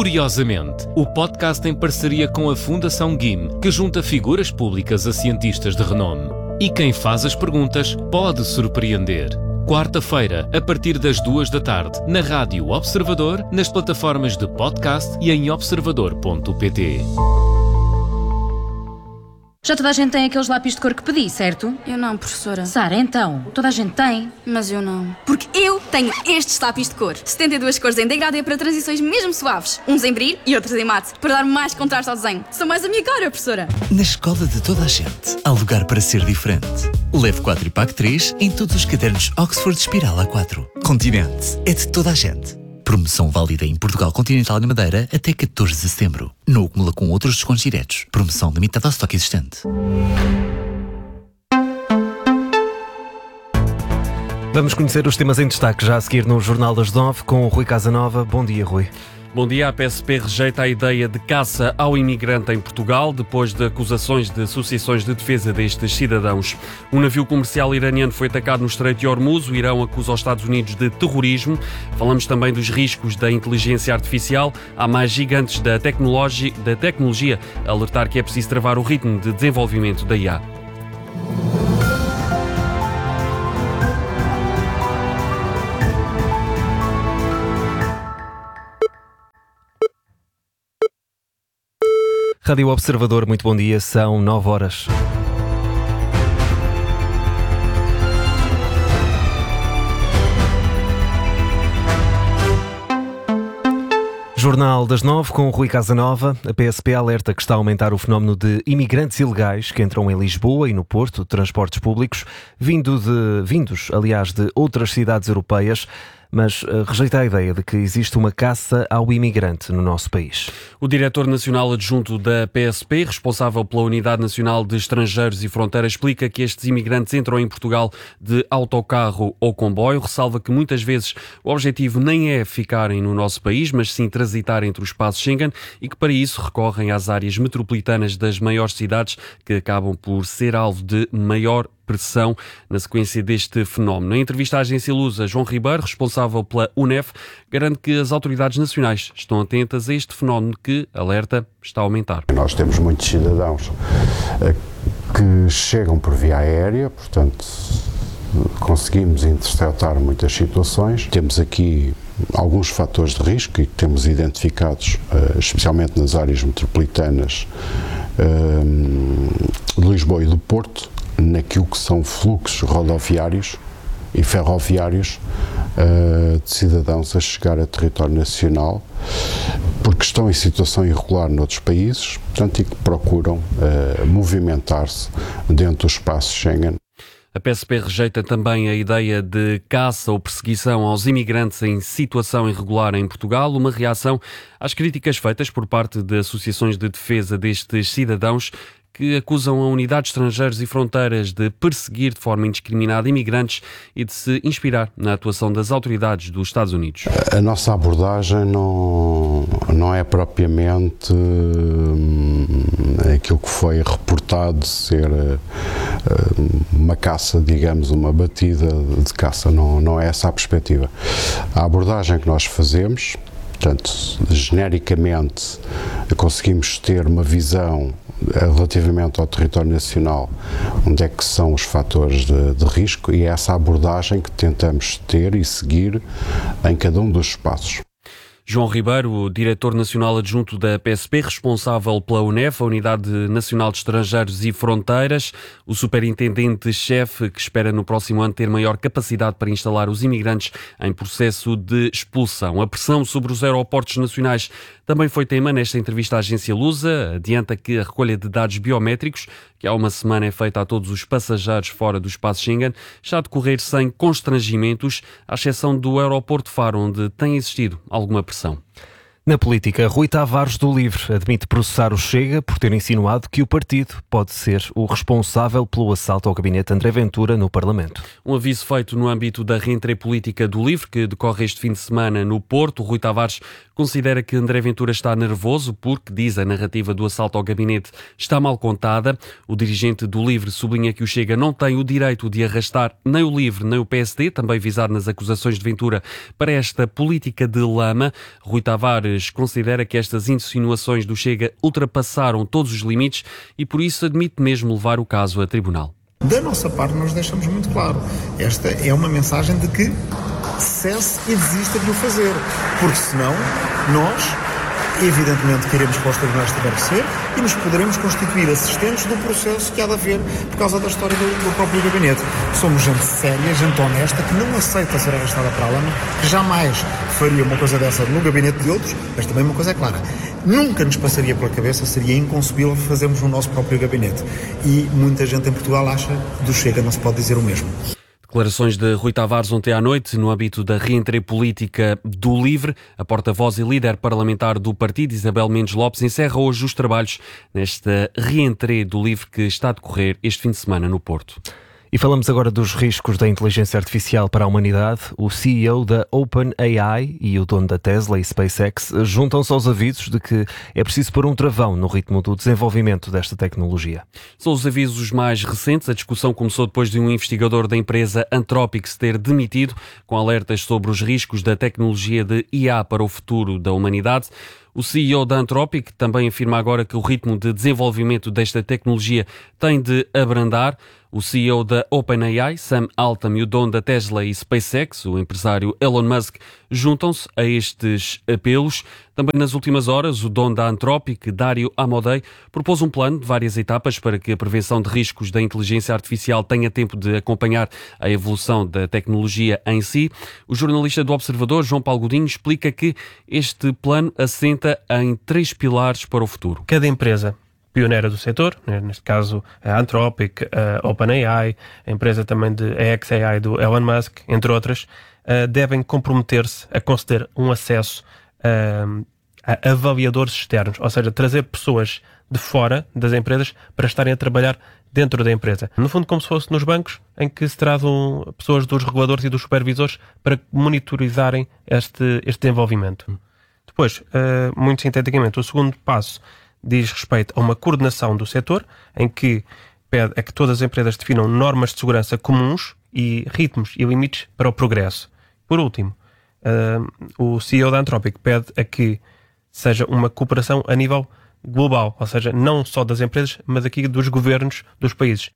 Curiosamente, o podcast em parceria com a Fundação GIM, que junta figuras públicas a cientistas de renome. E quem faz as perguntas pode surpreender. Quarta-feira, a partir das 14h, na Rádio Observador, nas plataformas de podcast e em observador.pt. Já toda a gente tem aqueles lápis de cor que pedi, certo? Eu não, professora. Sara, então, toda a gente tem. Mas eu não. Porque eu tenho estes lápis de cor. 72 cores em degradê para transições mesmo suaves. Uns em brilho e outros em mate, para dar mais contraste ao desenho. São mais a minha cara, professora. Na escola de toda a gente, há lugar para ser diferente. Leve 4 e pague 3 em todos os cadernos Oxford Espiral A4. Continente é de toda a gente. Promoção válida em Portugal Continental e Madeira até 14 de setembro. Não acumula com outros descontos diretos. Promoção limitada ao estoque existente. Vamos conhecer os temas em destaque já a seguir no Jornal das 9 com o Rui Casanova. Bom dia, Rui. Bom dia. A PSP rejeita a ideia de caça ao imigrante em Portugal depois de acusações de associações de defesa destes cidadãos. Um navio comercial iraniano foi atacado no Estreito de Hormuz. O Irão acusa os Estados Unidos de terrorismo. Falamos também dos riscos da inteligência artificial. Há mais gigantes da tecnologia a alertar que é preciso travar o ritmo de desenvolvimento da IA. Rádio Observador, muito bom dia, são 9 horas. Jornal das 9 com o Rui Casanova. A PSP alerta que está a aumentar o fenómeno de imigrantes ilegais que entram em Lisboa e no Porto de transportes públicos, vindos, aliás, de outras cidades europeias, mas rejeita a ideia de que existe uma caça ao imigrante no nosso país. O diretor nacional adjunto da PSP, responsável pela Unidade Nacional de Estrangeiros e Fronteiras, explica que estes imigrantes entram em Portugal de autocarro ou comboio. Ressalva que muitas vezes o objetivo nem é ficarem no nosso país, mas sim transitar entre o espaço Schengen e que para isso recorrem às áreas metropolitanas das maiores cidades que acabam por ser alvo de maior pressão na sequência deste fenómeno. Em entrevista à agência Lusa, João Ribeiro, responsável pela UNEF, garante que as autoridades nacionais estão atentas a este fenómeno que, alerta, está a aumentar. Nós temos muitos cidadãos que chegam por via aérea, portanto conseguimos interceptar muitas situações. Temos aqui alguns fatores de risco e temos identificados, especialmente nas áreas metropolitanas de Lisboa e do Porto, naquilo que são fluxos rodoviários e ferroviários de cidadãos a chegar a território nacional porque estão em situação irregular noutros países, portanto, e que procuram movimentar-se dentro do espaço Schengen. A PSP rejeita também a ideia de caça ou perseguição aos imigrantes em situação irregular em Portugal, uma reação às críticas feitas por parte de associações de defesa destes cidadãos que acusam a Unidade de Estrangeiros e Fronteiras de perseguir de forma indiscriminada imigrantes e de se inspirar na atuação das autoridades dos Estados Unidos. A nossa abordagem não é propriamente aquilo que foi reportado ser uma caça, digamos, uma batida de caça, não é essa a perspectiva. A abordagem que nós fazemos, portanto, genericamente, conseguimos ter uma visão relativamente ao território nacional, onde é que são os fatores de risco, e é essa abordagem que tentamos ter e seguir em cada um dos espaços. João Ribeiro, o diretor nacional adjunto da PSP, responsável pela UNEF, a Unidade Nacional de Estrangeiros e Fronteiras, o superintendente-chefe que espera no próximo ano ter maior capacidade para instalar os imigrantes em processo de expulsão. A pressão sobre os aeroportos nacionais também foi tema nesta entrevista à agência Lusa. Adianta que a recolha de dados biométricos, que há uma semana é feita a todos os passageiros fora do espaço Schengen, está a decorrer sem constrangimentos, à exceção do aeroporto de Faro, onde tem existido alguma pressão. Na política, Rui Tavares do LIVRE admite processar o Chega por ter insinuado que o partido pode ser o responsável pelo assalto ao gabinete de André Ventura no Parlamento. Um aviso feito no âmbito da reentrée política do LIVRE, que decorre este fim de semana no Porto. Rui Tavares considera que André Ventura está nervoso porque, diz, a narrativa do assalto ao gabinete está mal contada. O dirigente do LIVRE sublinha que o Chega não tem o direito de arrastar nem o LIVRE nem o PSD, também visado nas acusações de Ventura, para esta política de lama. Rui Tavares mas considera que estas insinuações do Chega ultrapassaram todos os limites e por isso admite mesmo levar o caso a tribunal. Da nossa parte, nós deixamos muito claro. Esta é uma mensagem de que cesse e desista de o fazer, porque senão nós, evidentemente, queremos que os tribunais tiver que ser e nos poderemos constituir assistentes do processo que há de haver por causa da história do próprio gabinete. Somos gente séria, gente honesta, que não aceita ser arrastada para a lama, que jamais faria uma coisa dessa no gabinete de outros, mas também uma coisa é clara. Nunca nos passaria pela cabeça, seria inconcebível fazermos no nosso próprio gabinete. E muita gente em Portugal acha que do Chega não se pode dizer o mesmo. Declarações de Rui Tavares ontem à noite, no âmbito da reentrée política do LIVRE. A porta-voz e líder parlamentar do partido, Isabel Mendes Lopes, encerra hoje os trabalhos nesta reentrée do LIVRE que está a decorrer este fim de semana no Porto. E falamos agora dos riscos da inteligência artificial para a humanidade. O CEO da OpenAI e o dono da Tesla e SpaceX juntam-se aos avisos de que é preciso pôr um travão no ritmo do desenvolvimento desta tecnologia. São os avisos mais recentes. A discussão começou depois de um investigador da empresa Anthropic se ter demitido, com alertas sobre os riscos da tecnologia de IA para o futuro da humanidade. O CEO da Anthropic também afirma agora que o ritmo de desenvolvimento desta tecnologia tem de abrandar. O CEO da OpenAI, Sam Altman, e o dono da Tesla e SpaceX, o empresário Elon Musk, juntam-se a estes apelos. Também nas últimas horas, o dono da Anthropic, Dario Amodei, propôs um plano de várias etapas para que a prevenção de riscos da inteligência artificial tenha tempo de acompanhar a evolução da tecnologia em si. O jornalista do Observador, João Paulo Godinho, explica que este plano assenta em 3 pilares para o futuro. Cada empresa pioneira do setor, neste caso a Anthropic, a OpenAI, a empresa também de xAI do Elon Musk, entre outras, devem comprometer-se a conceder um acesso a avaliadores externos, ou seja, trazer pessoas de fora das empresas para estarem a trabalhar dentro da empresa. No fundo, como se fosse nos bancos, em que se trazem pessoas dos reguladores e dos supervisores para monitorizarem este desenvolvimento. Depois, muito sinteticamente, o segundo passo diz respeito a uma coordenação do setor, em que pede a que todas as empresas definam normas de segurança comuns e ritmos e limites para o progresso. Por último, o CEO da Anthropic pede a que seja uma cooperação a nível global, ou seja, não só das empresas, mas aqui dos governos dos países.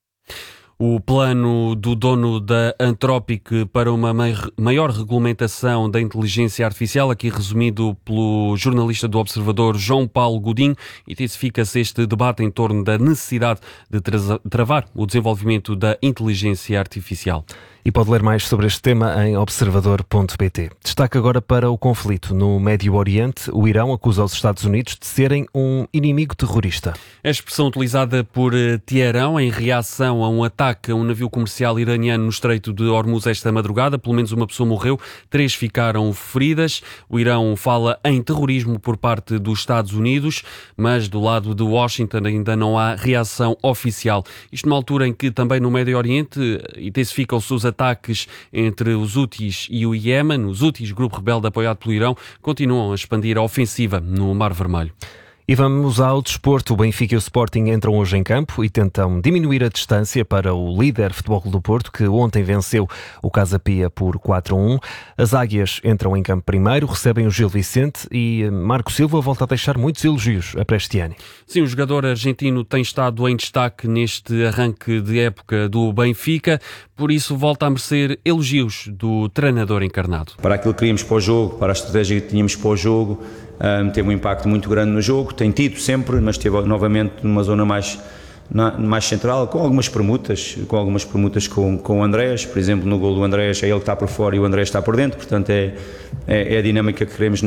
O plano do dono da Anthropic para uma maior regulamentação da inteligência artificial, aqui resumido pelo jornalista do Observador João Paulo Godinho, intensifica-se este debate em torno da necessidade de travar o desenvolvimento da inteligência artificial. E pode ler mais sobre este tema em observador.pt. Destaque agora para o conflito no Médio Oriente. O Irão acusa os Estados Unidos de serem um inimigo terrorista. A expressão utilizada por Teherão em reação a um ataque a um navio comercial iraniano no Estreito de Hormuz esta madrugada. Pelo menos uma pessoa morreu, 3 ficaram feridas. O Irão fala em terrorismo por parte dos Estados Unidos, mas do lado de Washington ainda não há reação oficial. Isto numa altura em que também no Médio Oriente intensificam-se os ataques entre os Houthis e o Iémen. Os Houthis, grupo rebelde apoiado pelo Irão, continuam a expandir a ofensiva no Mar Vermelho. E vamos ao desporto. O Benfica e o Sporting entram hoje em campo e tentam diminuir a distância para o líder Futebol Clube do Porto, que ontem venceu o Casa Pia por 4-1. As Águias entram em campo primeiro, recebem o Gil Vicente e Marco Silva volta a deixar muitos elogios a Prestiani. Sim, o jogador argentino tem estado em destaque neste arranque de época do Benfica, por isso volta a merecer elogios do treinador encarnado. Para aquilo que queríamos para o jogo, para a estratégia que tínhamos para o jogo, teve um impacto muito grande no jogo, tem tido sempre, mas esteve novamente numa zona mais central, com algumas permutas com o Andrés. Por exemplo, no gol do Andrés é ele que está por fora e o Andrés está por dentro, portanto é a dinâmica que queremos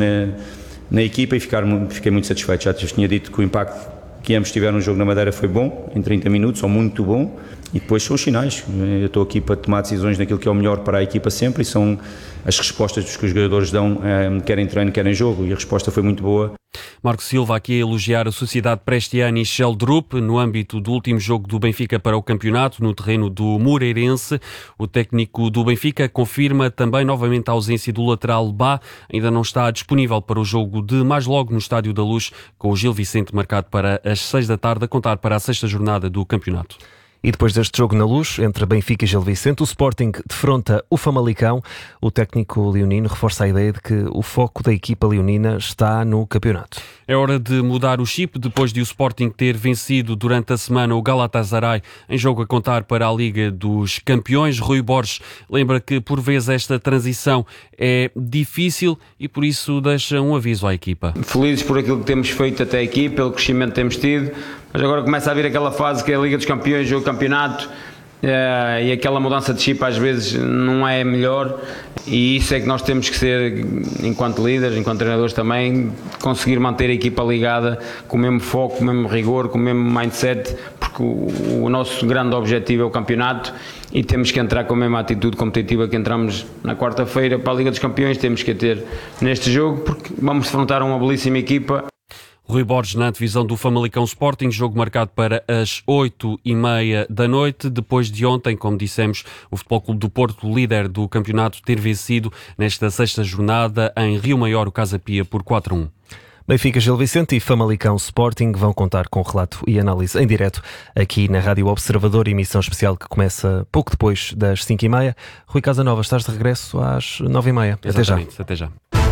na equipa e fiquei muito satisfeito. Já tinha dito que o impacto que ambos tiveram no jogo na Madeira foi bom, em 30 minutos, ou muito bom, e depois são os sinais. Eu estou aqui para tomar decisões naquilo que é o melhor para a equipa sempre, e são as respostas que os jogadores dão, quer em treino, quer em jogo, e a resposta foi muito boa. Marco Silva aqui a elogiar a Sociedade Prestiani Sheldrup no âmbito do último jogo do Benfica para o campeonato, no terreno do Moreirense. O técnico do Benfica confirma também novamente a ausência do lateral Bá, ainda não está disponível para o jogo de mais logo no Estádio da Luz, com o Gil Vicente marcado para as 6 da tarde, a contar para a 6ª jornada do campeonato. E depois deste jogo na Luz, entre Benfica e Gil Vicente, o Sporting defronta o Famalicão. O técnico leonino reforça a ideia de que o foco da equipa leonina está no campeonato. É hora de mudar o chip, depois de o Sporting ter vencido durante a semana o Galatasaray em jogo a contar para a Liga dos Campeões. Rui Borges lembra que por vezes esta transição é difícil e por isso deixa um aviso à equipa. Felizes por aquilo que temos feito até aqui, pelo crescimento que temos tido, mas agora começa a vir aquela fase que é a Liga dos Campeões, o campeonato, e aquela mudança de chip às vezes não é melhor, e isso é que nós temos que ser, enquanto líderes, enquanto treinadores também, conseguir manter a equipa ligada com o mesmo foco, com o mesmo rigor, com o mesmo mindset, porque o nosso grande objetivo é o campeonato e temos que entrar com a mesma atitude competitiva que entramos na quarta-feira para a Liga dos Campeões, temos que a ter neste jogo, porque vamos defrontar uma belíssima equipa. Rui Borges na divisão do Famalicão Sporting, jogo marcado para as 8h30 da noite, depois de ontem, como dissemos, o Futebol Clube do Porto, líder do campeonato, ter vencido nesta sexta jornada em Rio Maior o Casa Pia por 4-1. Benfica, Gil Vicente e Famalicão Sporting vão contar com relato e análise em direto aqui na Rádio Observador, emissão especial que começa pouco depois das 5h30. Rui Casanova, estás de regresso às 9h30. Até já. Até já.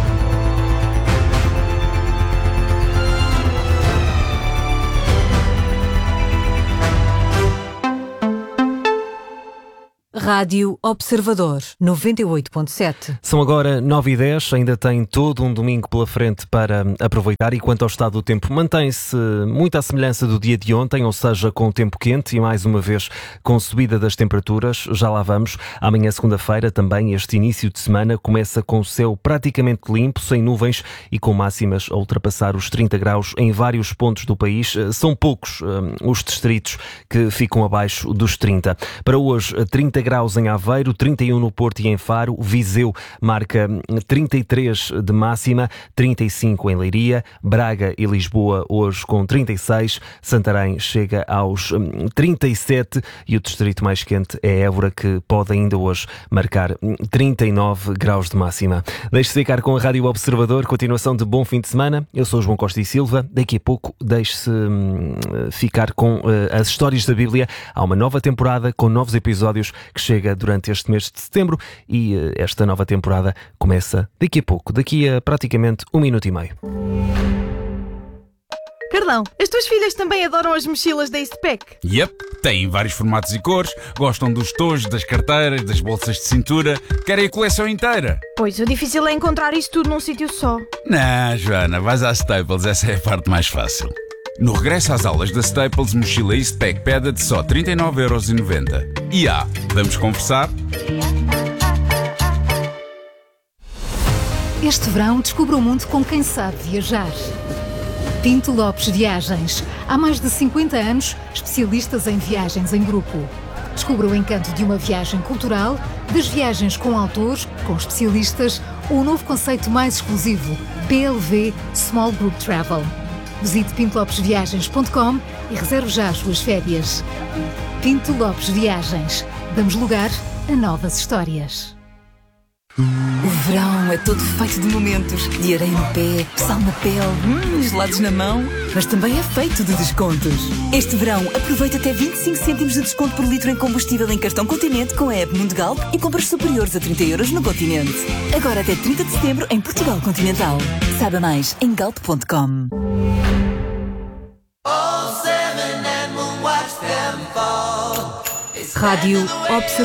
Rádio Observador 98.7. São agora 9h10, ainda tem todo um domingo pela frente para aproveitar e quanto ao estado do tempo, mantém-se muito à semelhança do dia de ontem, ou seja, com tempo quente e mais uma vez com subida das temperaturas, já lá vamos. Amanhã, segunda-feira, também este início de semana começa com o céu praticamente limpo, sem nuvens e com máximas a ultrapassar os 30 graus em vários pontos do país. São poucos os distritos que ficam abaixo dos 30. Para hoje, 30 graus em Aveiro, 31 no Porto e em Faro, Viseu marca 33 de máxima, 35 em Leiria, Braga e Lisboa hoje com 36, Santarém chega aos 37 e o distrito mais quente é Évora, que pode ainda hoje marcar 39 graus de máxima. Deixe-se ficar com a Rádio Observador, continuação de bom fim de semana. Eu sou o João Costa e Silva, daqui a pouco deixe-se ficar com as histórias da Bíblia. Há uma nova temporada com novos episódios que chega durante este mês de setembro e esta nova temporada começa daqui a pouco, daqui a praticamente 1 minuto e meio. Carlão, as tuas filhas também adoram as mochilas da Eastpak? Yep, têm vários formatos e cores, gostam dos tojos, das carteiras, das bolsas de cintura, querem a coleção inteira. Pois, o difícil é encontrar isso tudo num sítio só. Não, Joana, vais à Staples, essa é a parte mais fácil. No regresso às aulas da Staples, mochila Eastpak Peda de só 39,90€. E vamos conversar? Este verão descubra o mundo com quem sabe viajar. Pinto Lopes Viagens. Há mais de 50 anos, especialistas em viagens em grupo. Descubra o encanto de uma viagem cultural, das viagens com autores, com especialistas, ou o novo conceito mais exclusivo, PLV Small Group Travel. Visite pintolopesviagens.com e reserve já as suas férias. Pinto Lopes Viagens. Damos lugar a novas histórias. O verão é todo feito de momentos, de areia no pé, sal na pele, gelados na mão, mas também é feito de descontos. Este verão, aproveita até 25 cêntimos de desconto por litro em combustível em cartão Continente com a app Mundo Galp e compras superiores a 30€ no Continente. Agora até 30 de setembro em Portugal Continental. Saiba mais em galp.com. Rádio Observador.